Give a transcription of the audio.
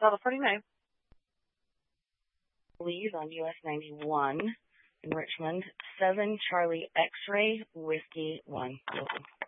Delta 49. Please on US 91 in Richmond. 7 Charlie X-ray Whiskey 1. Welcome.